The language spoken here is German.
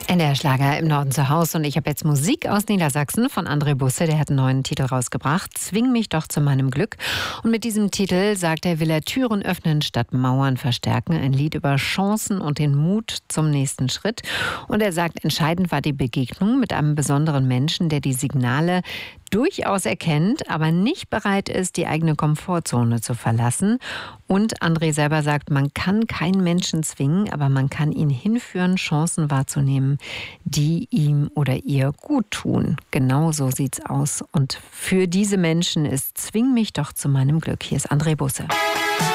NDR Schlager im Norden zu Hause und ich habe jetzt Musik aus Niedersachsen von André Busse, der hat einen neuen Titel rausgebracht, Zwing mich doch zu meinem Glück. Und mit diesem Titel sagt er, will er Türen öffnen statt Mauern verstärken, ein Lied über Chancen und den Mut zum nächsten Schritt. Und er sagt, entscheidend war die Begegnung mit einem besonderen Menschen, der die Signale durchaus erkennt, aber nicht bereit ist, die eigene Komfortzone zu verlassen. Und André selber sagt, man kann keinen Menschen zwingen, aber man kann ihn hinführen, Chancen wahrzunehmen, die ihm oder ihr gut tun. Genau so sieht's aus. Und für diese Menschen ist Zwing mich doch zu meinem Glück. Hier ist André Busse.